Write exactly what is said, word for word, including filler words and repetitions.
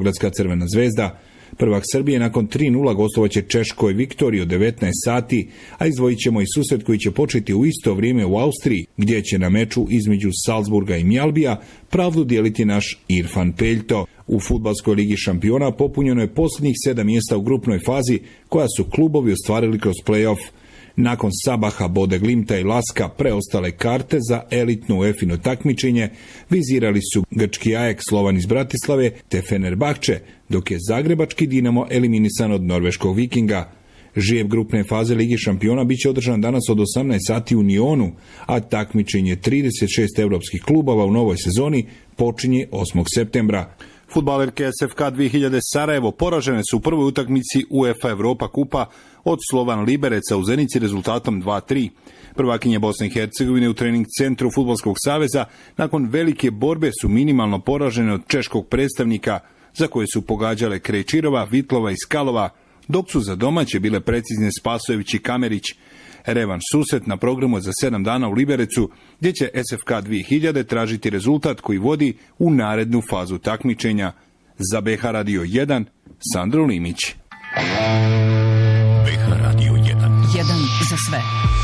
Beogradska Crvena zvezda. Prvak Srbije nakon tri nula gostovaće Češkoj Viktoriji od devetnaest sati, a izdvojit ćemo i susret koji će početi u isto vrijeme u Austriji, gdje će na meču između Salzburga i Mjalbija pravdu dijeliti naš Irfan Peljto. U Fudbalskoj ligi šampiona popunjeno je posljednjih sedam mjesta u grupnoj fazi koja su klubovi ostvarili kroz play-off. Nakon Sabaha, Bode Glimta i Laska preostale karte za elitno UEFA-ino takmičenje vizirali su grčki Ajax, Slovan iz Bratislave te Fenerbahče, dok je zagrebački Dinamo eliminisan od norveškog Vikinga. Žijeb grupne faze Ligi šampiona bit će održan danas od osamnaest sati u Nionu, a takmičenje trideset šest europskih klubova u novoj sezoni počinje osmog septembra. Fudbalerke S F K dvije hiljade Sarajevo poražene su u prvoj utakmici UEFA Europa kupa od Slovan Libereca u Zenici rezultatom dva tri. Prvakinje Bosne i Hercegovine u trening centru Fudbalskog saveza nakon velike borbe su minimalno poražene od češkog predstavnika, za koje su pogađale Krejčirova, Vitlova i Skalova, dok su za domaće bile precizne Spasojević i Kamerić. Revanš susret na programu za sedam dana u Liberecu, gdje će S F K dvije hiljade tražiti rezultat koji vodi u narednu fazu takmičenja. Za B H Radio jedan, Sandro Limić. B H Radio jedan. jedan za sve.